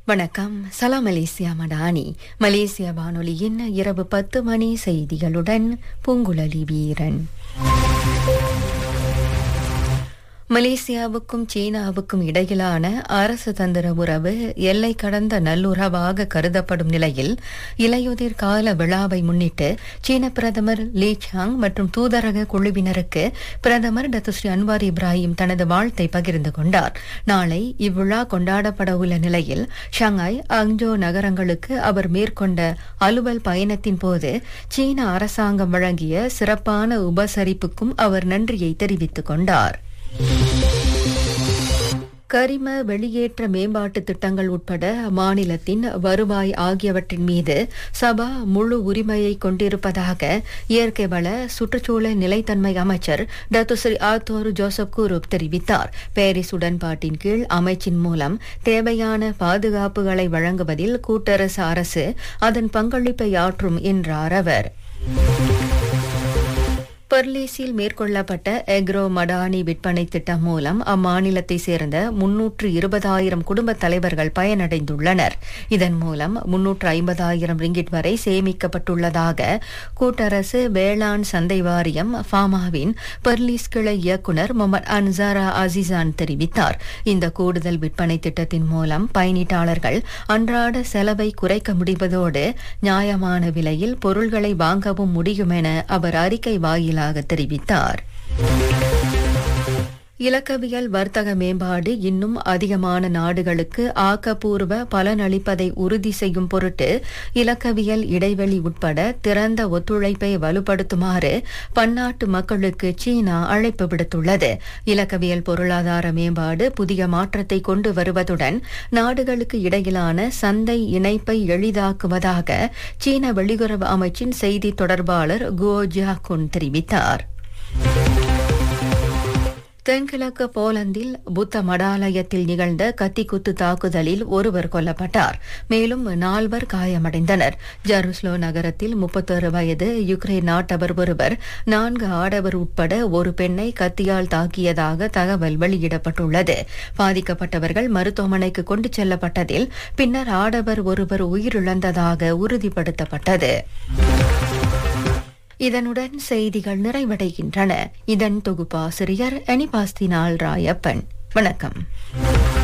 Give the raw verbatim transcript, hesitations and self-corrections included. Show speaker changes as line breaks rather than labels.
வணக்கம். சலாம் மலேசியா மடானி. மலேசிய வானொலியின் இரவு பத்து மணி செய்திகளுடன் பூங்குழலி வீரன். மலேசியாவுக்கும் சீனாவுக்கும் இடையிலான அரசு தந்திர உறவு எல்லை கடந்த நல்லுறவாக கருதப்படும் நிலையில் இலையுதிர் கால விழாவை முன்னிட்டு சீன பிரதமர் லீ சாங் மற்றும் தூதரக குழுவினருக்கு பிரதமர் டாக்டர் ஸ்ரீ அன்வார் இப்ராஹிம் தனது வாழ்த்தை பகிர்ந்து கொண்டார். நாளை இவ்விழா கொண்டாடப்பட உள்ள நிலையில் ஷாங்காய், அங்ஜோ நகரங்களுக்கு அவர் மேற்கொண்ட அலுவல் பயணத்தின் போது சீன அரசாங்கம் வழங்கிய சிறப்பான உபசரிப்புக்கும் அவர் நன்றியை தெரிவித்துக் கொண்டார். கரிம வெளியேற்ற மேம்பாட்டு திட்டங்கள் உட்பட மாநிலத்தின் வருவாய் ஆகியவற்றின் மீது சபா முழு உரிமையை கொண்டிருப்பதாக இயற்கை வள சுற்றுச்சூழல் நிலைத்தன்மை அமைச்சர் டாக்டர் ஸ்ரீ ஆத்தோர் ஜோசப் கூரூப் தெரிவித்தார். பாரிஸ் உடன்பாட்டின் கீழ் அமைச்சின் மூலம் தேவையான பாதுகாப்புகளை வழங்குவதில் கூட்டரசு அரசு அதன் பங்களிப்பை ஆற்றும் என்றார் அவர். பெர்லிஸில் மேற்கொள்ளப்பட்ட எக்ரோ மடானி விற்பனை திட்டம் மூலம் அம்மாநிலத்தை சேர்ந்த முன்னூற்று இருபதாயிரம் குடும்ப தலைவர்கள் பயனடைந்துள்ளனர். இதன் மூலம் முன்னூற்று ஐம்பதாயிரம் ரிங்கிட் வரை சேமிக்கப்பட்டுள்ளதாக கூட்டரசு வேளாண் சந்தை வாரியம் ஃபாமாவின் பெர்லிஸ் கிளை இயக்குநர் முகமது அன்சாரா அசிசான் தெரிவித்தார். இந்த கூடுதல் விற்பனை திட்டத்தின் மூலம் பயனீட்டாளர்கள் அன்றாட செலவை குறைக்க முடிவதோடு நியாயமான விலையில் பொருள்களை வாங்கவும் முடியும் என அவர் அறிக்கை வாயிலாக தெரிவித்தார். இலக்கவியல் வர்த்தக மேம்பாடு இன்னும் அதிகமான நாடுகளுக்கு ஆக்கப்பூர்வ பலனளிப்பதை உறுதி செய்யும் பொருட்டு இலக்கவியல் இடைவெளி உட்பட திறந்த ஒத்துழைப்பை வலுப்படுத்துமாறு பன்னாட்டு மக்களுக்கு சீனா அழைப்பு விடுத்துள்ளது. இலக்கவியல் பொருளாதார மேம்பாடு புதிய மாற்றத்தை கொண்டு வருவதுடன் நாடுகளுக்கு இடையிலான சந்தை இணைப்பை எளிதாக்குவதாக சீன வெளியுறவு அமைச்சின் செய்தி தொடர்பாளர் குவோ ஜியாகுன் தெரிவித்தார். தென்கிழக்கு போலந்தில் புத்த மடாலயத்தில் நிகழ்ந்த கத்திக்குத்து தாக்குதலில் ஒருவர் கொல்லப்பட்டார். மேலும் நால்வர் காயமடைந்தனர். ஜெருசலோ நகரத்தில் முப்பத்தொரு வயது யுக்ரைன் நாட்டவர் ஒருவர் நான்கு ஆடவர் உட்பட ஒரு பெண்ணை கத்தியால் தாக்கியதாக தகவல் வெளியிடப்பட்டுள்ளது. பாதிக்கப்பட்டவர்கள் மருத்துவமனைக்கு கொண்டு செல்லப்பட்டதில் பின்னர் ஆடவர் ஒருவர் உயிரிழந்ததாக உறுதிப்படுத்தப்பட்டது. இதனுடன் செய்திகள் நிறைவடைகின்றன. இதன் தொகுப்பாசிரியர் அனிபாஸ்தினால் ராயப்பன். வணக்கம்.